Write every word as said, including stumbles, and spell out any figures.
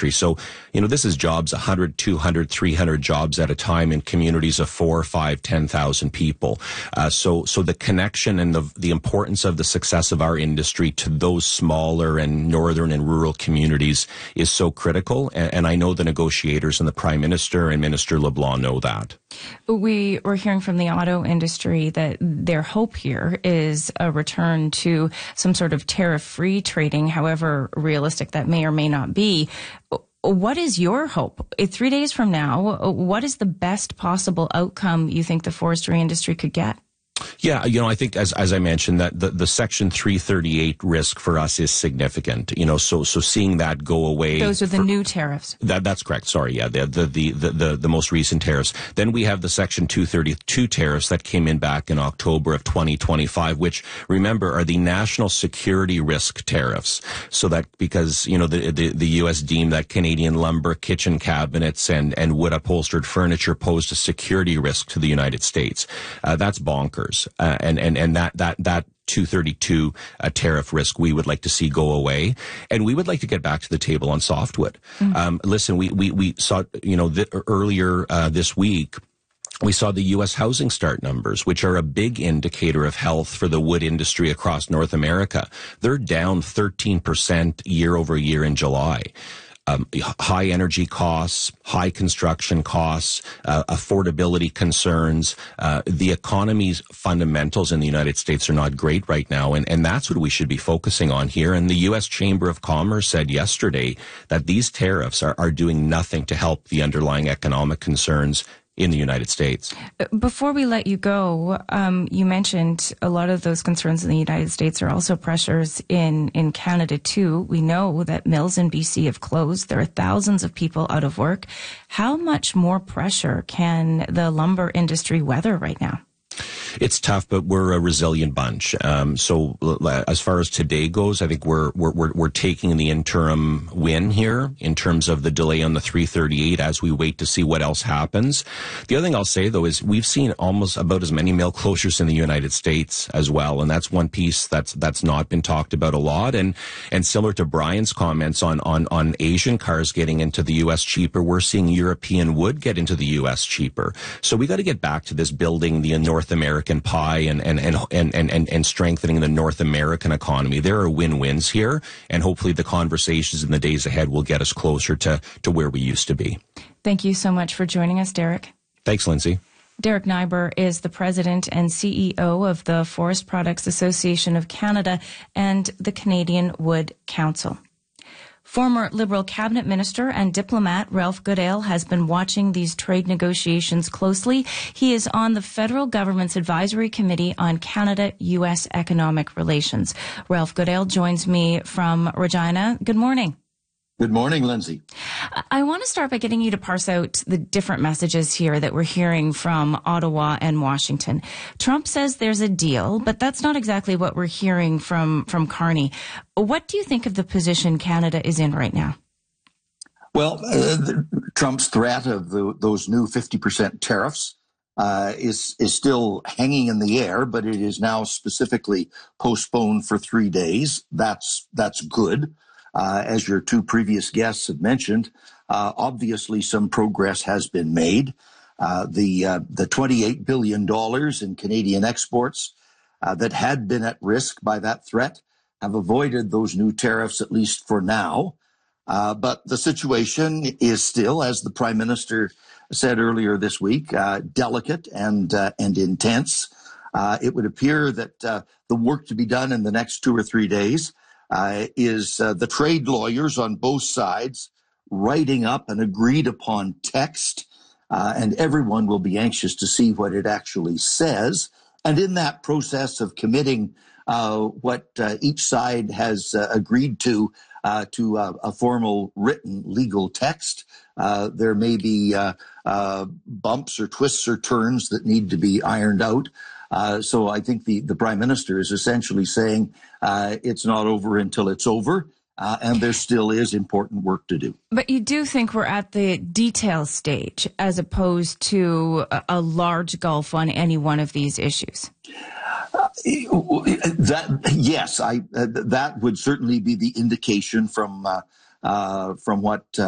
country. So, you know, this is jobs, one hundred, two hundred, three hundred jobs at a time in communities of four, five, ten thousand people. Uh, so, so the connection and the, the importance of the success of our industry to those smaller and northern and rural communities is so critical. And, and I know the negotiators and the Prime Minister and Minister LeBlanc know that. We were hearing from the auto industry that their hope here is a return to some sort of tariff-free trading, however realistic that may or may not be. What is your hope? Three days from now, what is the best possible outcome you think the forestry industry could get? Yeah, you know, I think as as I mentioned that the, the Section three thirty-eight risk for us is significant. You know, so so seeing that go away. Those are the for, new tariffs. That that's correct. Sorry, yeah, the the, the the the the most recent tariffs. Then we have the Section two thirty-two tariffs that came in back in October of twenty twenty-five, which remember are the national security risk tariffs. So that because you know the the, the U S deemed that Canadian lumber, kitchen cabinets, and and wood upholstered furniture posed a security risk to the United States. Uh, that's bonkers. Uh, and, and, and that, that, that two thirty-two uh, tariff risk we would like to see go away. And we would like to get back to the table on softwood. Mm-hmm. Um, listen, we, we, we saw, you know, the, earlier, uh, this week, we saw the U S housing start numbers, which are a big indicator of health for the wood industry across North America. They're down thirteen percent year over year in July. Um, high energy costs, high construction costs, uh, affordability concerns. Uh, the economy's fundamentals in the United States are not great right now, and, and that's what we should be focusing on here. And the U S Chamber of Commerce said yesterday that these tariffs are, are doing nothing to help the underlying economic concerns in the United States. Before we let you go, um, you mentioned a lot of those concerns in the United States are also pressures in, in Canada too. We know that mills in B C have closed. There are thousands of people out of work. How much more pressure can the lumber industry weather right now? It's tough, but we're a resilient bunch. Um, so as far as today goes, I think we're, we're, we're, we're taking the interim win here in terms of the delay on the three thirty-eight as we wait to see what else happens. The other thing I'll say though is we've seen almost about as many mill closures in the United States as well. And that's one piece that's, that's not been talked about a lot. And, and similar to Brian's comments on, on, on Asian cars getting into the U S cheaper, we're seeing European wood get into the U S cheaper. So we got to get back to this building the North American pie and, and, and, and, and, and strengthening the North American economy. There are win-wins here, and hopefully the conversations in the days ahead will get us closer to, to where we used to be. Thank you so much for joining us, Derek. Thanks, Lindsay. Derek Nyber is the president and C E O of the Forest Products Association of Canada and the Canadian Wood Council. Former Liberal cabinet minister and diplomat Ralph Goodale has been watching these trade negotiations closely. He is on the federal government's advisory committee on Canada-U S economic relations. Ralph Goodale joins me from Regina. Good morning. Good morning, Lindsay. I want to start by getting you to parse out the different messages here that we're hearing from Ottawa and Washington. Trump says there's a deal, but that's not exactly what we're hearing from, from Carney. What do you think of the position Canada is in right now? Well, uh, the, Trump's threat of the, those new fifty percent tariffs uh, is, is still hanging in the air, but it is now specifically postponed for three days. That's, that's good. Uh, as your two previous guests have mentioned, uh, obviously some progress has been made. Uh, the uh, the twenty-eight billion dollars in Canadian exports uh, that had been at risk by that threat have avoided those new tariffs, at least for now. Uh, but the situation is still, as the Prime Minister said earlier this week, uh, delicate and uh, and intense. Uh, it would appear that uh, the work to be done in the next two or three days Uh, is uh, the trade lawyers on both sides writing up an agreed upon text, uh, and everyone will be anxious to see what it actually says. And in that process of committing uh, what uh, each side has uh, agreed to uh, to uh, a formal written legal text, uh, there may be uh, uh, bumps or twists or turns that need to be ironed out. Uh, so I think the, the Prime Minister is essentially saying uh, it's not over until it's over, uh, and there still is important work to do. But you do think we're at the detail stage as opposed to a, a large gulf on any one of these issues? Uh, that yes, I uh, that would certainly be the indication from uh, uh, from what uh,